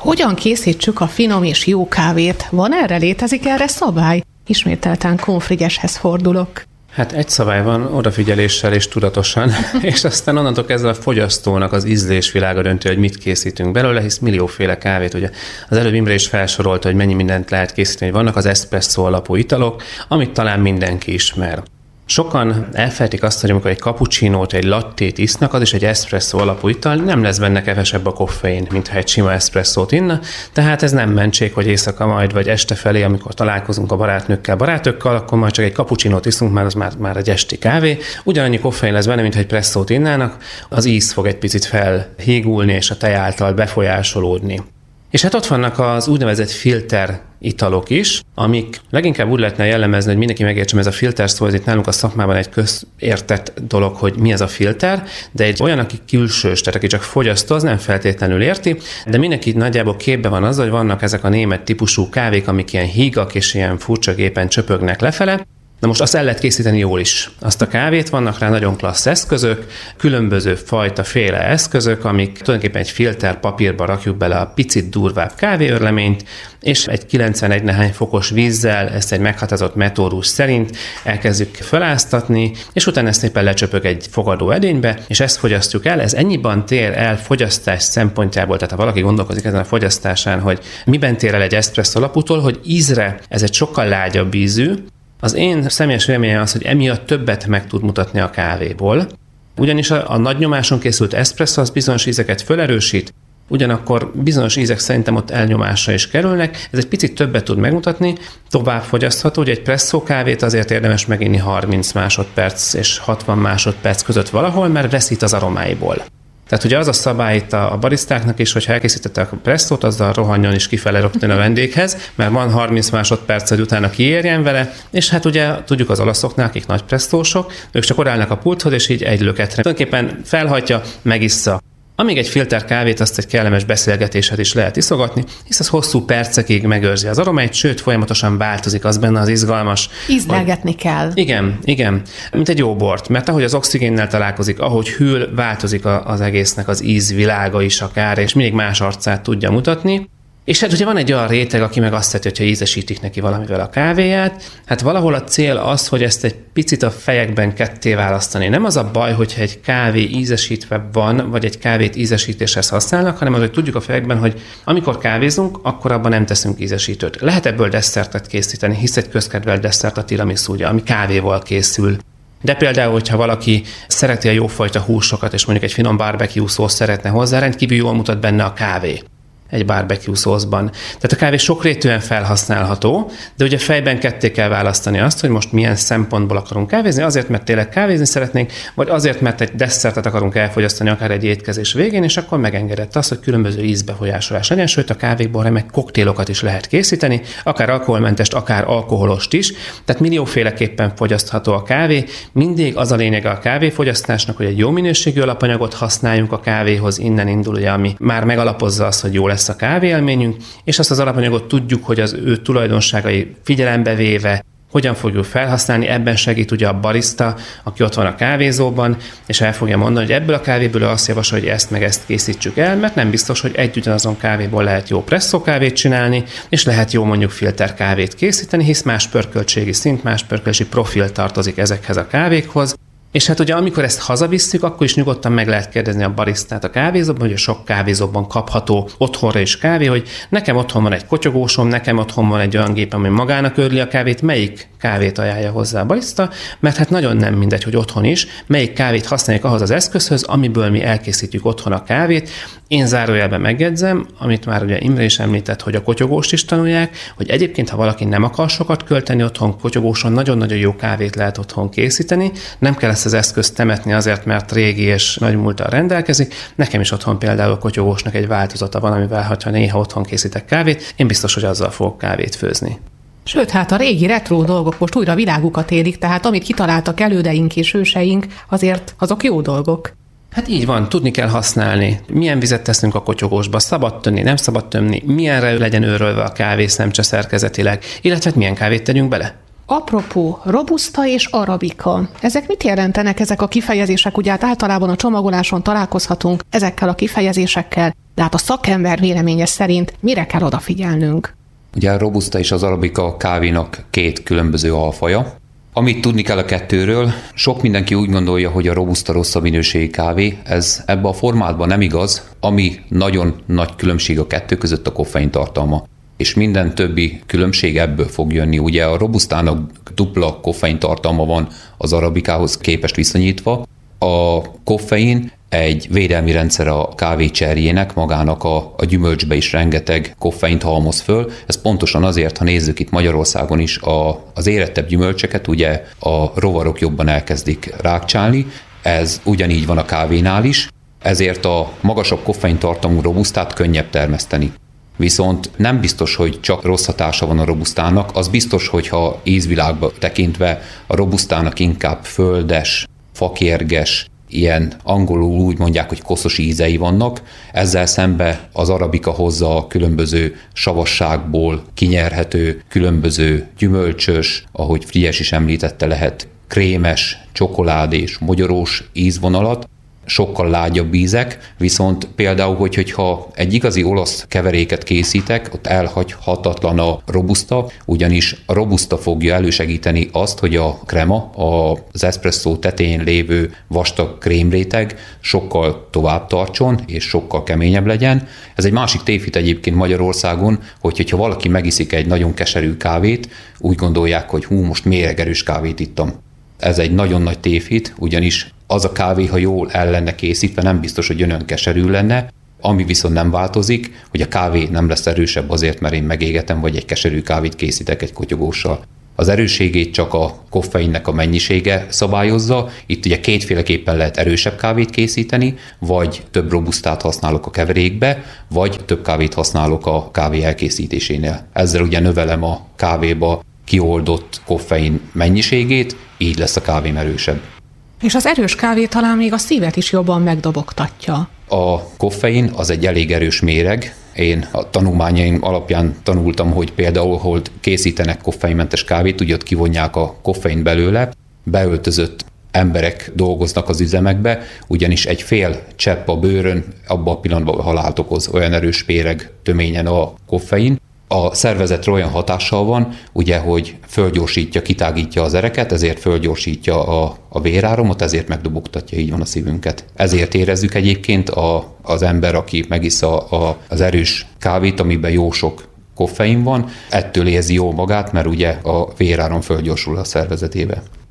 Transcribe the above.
Hogyan készítsük a finom és jó kávét? Létezik erre szabály? Ismételten Kunfrigyeshez fordulok. Hát egy szabály van, odafigyeléssel és tudatosan, és aztán onnantól kezdve a fogyasztónak az ízlésvilága döntő, hogy mit készítünk belőle, hisz millióféle kávét, ugye az előbb Imre is felsorolta, hogy mennyi mindent lehet készíteni, hogy vannak az espresszó alapú italok, amit talán mindenki ismer. Sokan elfelejtik azt, hogy amikor egy cappuccinót, egy lattét isznak, az is egy espresszó alapú ital, nem lesz benne kevesebb a koffein, mintha egy sima espresszót inna, tehát ez nem mentség, hogy éjszaka majd, vagy este felé, amikor találkozunk a barátokkal, akkor majd csak egy cappuccinót iszunk, már az már egy esti kávé. Ugyanannyi koffein lesz benne, mintha egy presszót innának, az íz fog egy picit felhígulni, és a tej által befolyásolódni. És hát ott vannak az úgynevezett filter italok is, amik leginkább úgy lehetne jellemezni, hogy mindenki megértsen, ez a filter szó, ez itt nálunk a szakmában egy közértett dolog, hogy mi ez a filter, de egy olyan, aki külsős, tehát aki csak fogyasztó, az nem feltétlenül érti, de mindenki nagyjából képbe van az, hogy vannak ezek a német típusú kávék, amik ilyen hígak és ilyen furcsa gépen csöpögnek lefele. Na most azt el lehet készíteni jól is. Azt a kávét, vannak rá nagyon klassz eszközök, különböző féle eszközök, amik tulajdonképpen egy filter papírba rakjuk bele a picit durvább kávéörleményt, és egy 91 nehány fokos vízzel, ezt egy meghatározott metódus szerint elkezdjük feláztatni, és utána ezt éppen lecsöpög egy fogadó edénybe, és ezt fogyasztjuk el. Ez ennyiben tér el fogyasztás szempontjából, tehát ha valaki gondolkozik ezen a fogyasztásán, hogy miben tér el egy espresszó alapútól, hogy ízre ez egy sokkal lágyabb ízű. Az én személyes véleményem az, hogy emiatt többet meg tud mutatni a kávéból, ugyanis a nagy nyomáson készült espresszó az bizonyos ízeket felerősít, ugyanakkor bizonyos ízek szerintem ott elnyomásra is kerülnek, ez egy picit többet tud megmutatni, tovább fogyasztható, hogy egy presszó kávét azért érdemes meginni 30 másodperc és 60 másodperc között valahol, mert veszít az aromáiból. Tehát ugye az a szabály itt a barisztáknak is, hogy ha elkészítettek a presszót, azzal rohanjon is kifele rögtön a vendéghez, mert van 30 másodperc, hogy utána kiérjen vele, és hát ugye tudjuk az olaszoknál, akik nagy presszósok, ők csak odállnak a pulthoz, és így egy löketre tulajdonképpen felhajtja, megissza. Amíg egy filter kávét, azt egy kellemes beszélgetéshez is lehet iszogatni, hisz az hosszú percekig megőrzi az aromáit, sőt, folyamatosan változik, az benne az izgalmas. Ízlelgetni kell. Igen, mint egy jó bort, mert ahogy az oxigénnel találkozik, ahogy hűl, változik az egésznek az ízvilága is akár, és mindig más arcát tudja mutatni. És hát ugye van egy olyan réteg, aki meg azt szereti, hogyha ízesítik neki valamivel a kávéját. Hát valahol a cél az, hogy ezt egy picit a fejekben ketté választani. Nem az a baj, hogyha egy kávé ízesítve van, vagy egy kávét ízesítéshez használnak, hanem az, hogy tudjuk a fejekben, hogy amikor kávézunk, akkor abban nem teszünk ízesítőt. Lehet ebből desszertet készíteni, hisz egy közkedvelt desszert a tiramisu, ugye, ami kávéval készül. De például, hogyha valaki szereti a jófajta húsokat, és mondjuk egy finom barbecue szósz szeretne hozzá, rendkívül jól mutat benne a kávé egy barbecue szószban. Tehát a kávé sokrétűen felhasználható, de ugye fejben ketté kell választani azt, hogy most milyen szempontból akarunk kávézni, azért, mert tényleg kávézni szeretnénk, vagy azért, mert egy desszertet akarunk elfogyasztani akár egy étkezés végén, és akkor megengedett az, hogy különböző ízbefolyásolás legyen, sőt a kávékból remek koktélokat is lehet készíteni, akár alkoholmentest, akár alkoholost is, tehát millióféleképpen fogyasztható a kávé. Mindig az a lényege a kávéfogyasztásnak, hogy egy jó minőségű alapanyagot használjunk a kávéhoz, innen indul, ugye, ami már megalapozza azt, hogy jó lesz a kávéélményünk, és azt az alapanyagot tudjuk, hogy az ő tulajdonságai figyelembe véve hogyan fogjuk felhasználni, ebben segít ugye a barista, aki ott van a kávézóban, és el fogja mondani, hogy ebből a kávéből azt javasol, hogy ezt meg ezt készítsük el, mert nem biztos, hogy egy ugyanazon kávéból lehet jó presszó kávét csinálni, és lehet jó mondjuk filter kávét készíteni, hisz más pörköltségi szint, más pörkölési profil tartozik ezekhez a kávékhoz. És hát ugye amikor ezt hazavisszük, akkor is nyugodtan meg lehet kérdezni a barisztát a kávézóban, hogy a sok kávézóban kapható otthonra is kávé, hogy nekem otthon van egy kotyogósom, nekem otthon van egy olyan gép, ami magának őrli a kávét, melyik kávét ajánlja hozzá a bariszta, mert hát nagyon nem mindegy, hogy otthon is, melyik kávét használjuk ahhoz az eszközhöz, amiből mi elkészítjük otthon a kávét. Én zárójelben megjegyzem, amit már ugye Imre is említett, hogy a kotyogóst is tanulják, hogy egyébként, ha valaki nem akar sokat költeni otthon, kotyogóson nagyon-nagyon jó kávét lehet otthon készíteni, nem kell ezt az eszközt temetni azért, mert régi és nagy múlttal rendelkezik. Nekem is otthon például a kotyogósnak egy változata van, amivel ha néha otthon készítek kávét, én biztos, hogy azzal fogok kávét főzni. Sőt, hát a régi retro dolgok most újra világukat élik, tehát amit kitaláltak elődeink és őseink, azért azok jó dolgok. Hát így van, tudni kell használni. Milyen vizet teszünk a kotyogósba, szabad tömni, nem szabad tömni, milyenre legyen őrölve a kávé szemcse szerkezetileg, illetve milyen kávét tegyünk bele. Apropó, robusta és arabika. Ezek mit jelentenek, ezek a kifejezések? Ugye hát általában a csomagoláson találkozhatunk ezekkel a kifejezésekkel, de hát a szakember véleménye szerint mire kell odafigyelnünk? Ugye a robusta és az arabika kávénak két különböző alfaja. Amit tudni kell a kettőről, sok mindenki úgy gondolja, hogy a robusta rosszabb minőségi kávé, ez ebben a formátban nem igaz, ami nagyon nagy különbség a kettő között a koffein tartalma. És minden többi különbség ebből fog jönni. Ugye a robustának dupla koffein tartalma van az arabikához képest viszonyítva. A koffein egy védelmi rendszer a kávé cserjének, magának a gyümölcsbe is rengeteg koffeint halmoz föl. Ez pontosan azért, ha nézzük itt Magyarországon is az érettebb gyümölcseket, ugye a rovarok jobban elkezdik rákcsálni, ez ugyanígy van a kávénál is, ezért a magasabb koffein tartalmú robusztát könnyebb termeszteni. Viszont nem biztos, hogy csak rossz hatása van a robusztának, az biztos, hogyha ízvilágba tekintve a robusztának inkább földes, fakérges, ilyen angolul úgy mondják, hogy koszos ízei vannak, ezzel szembe az arabika hozza a különböző savasságból kinyerhető, különböző gyümölcsös, ahogy Frigyes is említette, lehet krémes, csokoládés, mogyorós ízvonalat, sokkal lágyabb ízek, viszont például, hogyha egy igazi olasz keveréket készítek, ott elhagyhatatlan a robusta, ugyanis a robusta fogja elősegíteni azt, hogy a krema, az espresszó tetején lévő vastag krémréteg sokkal tovább tartson, és sokkal keményebb legyen. Ez egy másik tévhit egyébként Magyarországon, hogyha valaki megiszik egy nagyon keserű kávét, úgy gondolják, hogy most méregerős kávét ittam. Ez egy nagyon nagy tévhit, ugyanis az a kávé, ha jól el lenne készítve, nem biztos, hogy önön keserű lenne, ami viszont nem változik, hogy a kávé nem lesz erősebb azért, mert én megégetem, vagy egy keserű kávét készítek egy kotyogóssal. Az erősségét csak a koffeinnek a mennyisége szabályozza. Itt ugye kétféleképpen lehet erősebb kávét készíteni, vagy több robusztát használok a keverékbe, vagy több kávét használok a kávé elkészítésénél. Ezzel ugye növelem a kávéba kioldott koffein mennyiségét, így lesz a kávém erősebb. És az erős kávé talán még a szívet is jobban megdobogtatja. A koffein az egy elég erős méreg. Én a tanulmányaim alapján tanultam, hogy például, hol készítenek koffeinmentes kávét, ugye ott kivonják a koffein belőle, beöltözött emberek dolgoznak az üzemekbe, ugyanis egy fél csepp a bőrön abban a pillanatban halált okoz, olyan erős méreg töményen a koffein. A szervezetre olyan hatással van, ugye, hogy fölgyorsítja, kitágítja az ereket, ezért fölgyorsítja a véráramot, ezért megdobogtatja, így van a szívünket. Ezért érezzük egyébként az ember, aki megissza az erős kávét, amiben jó sok koffein van, ettől érzi jól magát, mert ugye a véráram fölgyorsul a szervezetébe.